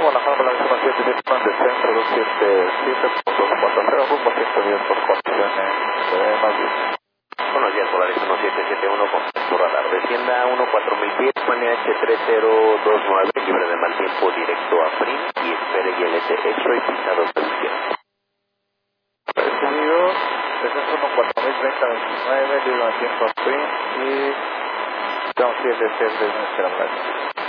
Guadalajara, la 17 plan de centro, 277.240, rumbo 110 por condiciones más bien. Buenos días, Polaris 1771 con centro radar. Descienda a 14010, NH3029, libre de mal tiempo directo a PRIM y espere ILS X-Ray pisado de izquierda. Recibido, descenso 14030-29, libre de tiempo a PRIM y estamos ILS de nuestra playa.